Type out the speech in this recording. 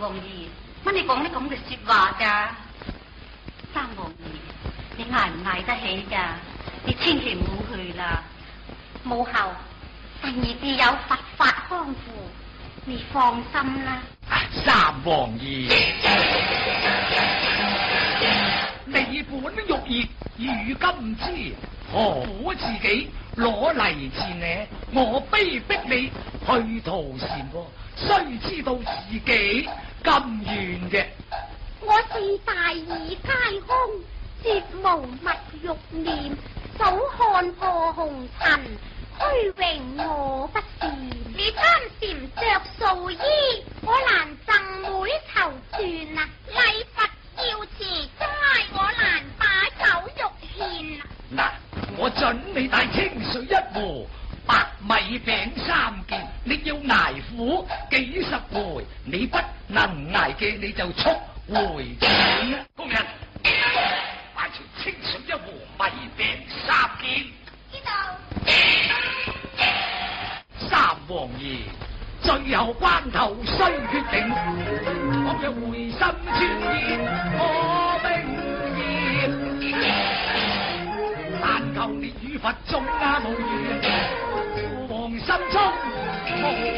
王爷，乜你講啲咁嘅說話㗎？三王爺，你捱唔捱得起㗎？你千祈唔好去啦。母后，第二自有佛法康護，你放心啦。 三王爺，你本欲熱，如今知何苦自己攞嚟賤呢？我逼你去途善喎，須知道自己咁遠嘅。 我是大義皆空，絕無物欲念，早看破紅塵，虛榮我不是。你貪禪着素衣，我難贈妹頭斷啊！禮佛要持齋，我難把酒肉獻啊！ 嗱，我准你帶清水一壺，白米餅3件，你要捱苦幾十回，你不能捱嘅你就速回轉。工人，快傳清水一壺，米餅3件。 知道。 三王爺，最後關頭需決定，我嘅回心轉意我明言，但求你與佛眾無緣，父王心中無